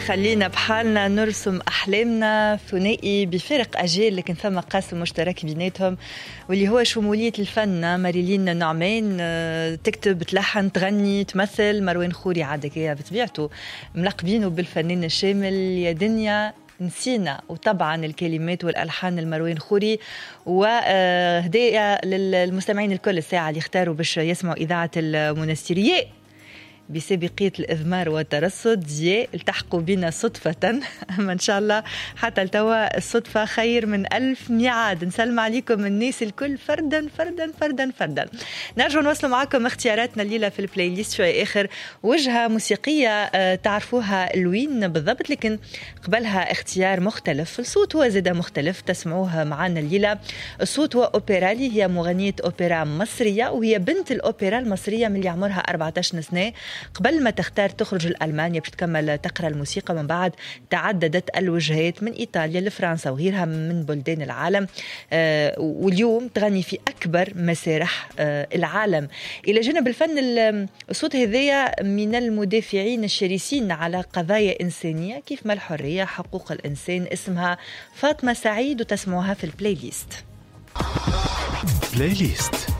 خلينا بحالنا نرسم أحلامنا ثنائي بفارق أجيال، لكن ثم قاسم مشترك بيناتهم واللي هو شمولية الفن. ماريلين نعمان تكتب، تلحن، تغني، تمثل. مروان خوري عادك هي بطبيعته ملقبينه بالفنان الشامل. يا دنيا نسينا، وطبعا الكلمات والألحان المروان خوري. وهدايا للمستمعين الكل الساعة اللي اختاروا باش يسمعوا إذاعة المنستيرية بسابقية الإذمار والترصد. التحقوا بنا صدفة أما إن شاء الله حتى التوا الصدفة خير من 1000 ميعاد. نسلم عليكم الناس الكل فردا فردا فردا فردا. نرجع نوصل معكم اختياراتنا الليلة في البلاي ليست شوي آخر وجهة موسيقية تعرفوها لوين بالضبط، لكن قبلها اختيار مختلف. الصوت هو زيادة مختلف تسمعوها معنا الليلة. الصوت هو أوبرالي، هي مغنية أوبرا مصرية وهي بنت الأوبرا المصرية من اللي عمرها 14 سنة. قبل ما تختار تخرج لألمانيا باش تكمل تقرأ الموسيقى، من بعد تعددت الوجهات من إيطاليا لفرنسا وغيرها من بلدان العالم. واليوم تغني في أكبر مسارح العالم. إلى جانب الفن، الصوت هذايا من المدافعين الشرسين على قضايا إنسانية كيف ما الحرية، حقوق الإنسان. اسمها فاطمة سعيد وتسمعوها في البلاي ليست.